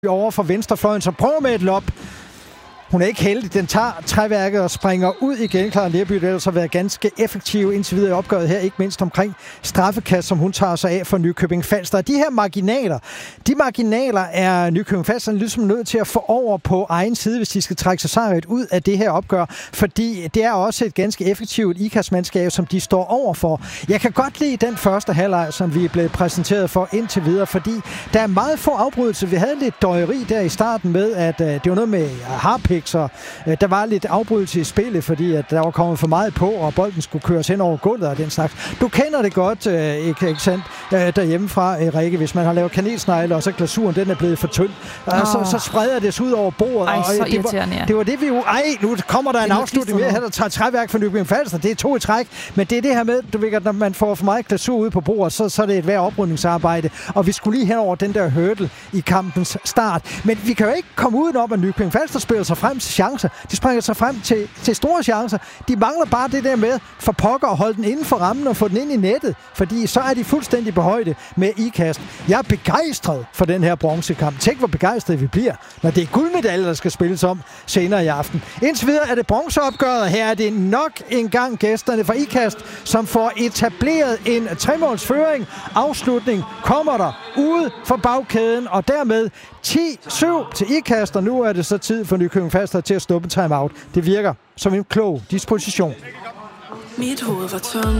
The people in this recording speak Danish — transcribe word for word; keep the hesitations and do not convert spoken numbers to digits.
over for venstrefløjen, som prøver med et lop. Hun er ikke heldig. Den tager træværket og springer ud igen. Clara Lerby, det har altså været ganske effektiv indtil videre i opgøret her, ikke mindst omkring straffekast, som hun tager sig af for Nykøbing Falster. De her marginaler, de marginaler er Nykøbing Falster ligesom nødt til at få over på egen side, hvis de skal trække sig sejret ud af det her opgør, fordi det er også et ganske effektivt I K A S-mandskab, som de står over for. Jeg kan godt lide den første halvleg, som vi er blevet præsenteret for indtil videre, fordi der er meget få afbrydelser. Vi havde lidt døjeri der i starten med, at uh, det var noget med harpik, så uh, der var lidt afbrydelse i spillet, fordi at der var kommet for meget på, og bolden skulle køres hen over gulvet og den slags. Du kender det godt, uh, ikke, ikke sandt, uh, derhjemmefra, uh, Rikke, hvis man har lavet kanelsnegle, og så glasuren, den er blevet for tynd. Uh, oh. så, så spreder det sig ud over bordet. Ej, og, så det, var, ja. det var det, vi jo... Ej, nu kommer der en afslutning mere her, der tager træværk for Nykøbing Falster. Det er to i træk, men det er det her med, du ved, at når man får for meget glasur ud på bordet, så, så er det et værd oprydningsarbejde, og vi skulle lige hen over den der hurdle i kampens start. Men vi kan jo ikke komme udenom, at Nykøbing Falster spiller sig frem til chancer. De springer sig frem til, til store chancer. De mangler bare det der med for pokker at holde den inden for rammen og få den ind i nettet, fordi så er de fuldstændig på højde med ikast. Jeg er begejstret for den her bronzekamp. Tænk, hvor begejstret vi bliver, når det er guldmedaljer, der skal spilles om senere i aften. Indtil videre er det bronzeopgøret. Her er det nok en gang gæsterne fra ikast, som får etableret en tremålsføring. Afslutning kommer der ude for bagkæden, og dermed ti syv til ikast, og nu er det så tid for Nykøbing Falster til at stoppe timeout. Det virker som en klog disposition. Mit hoved var tømt.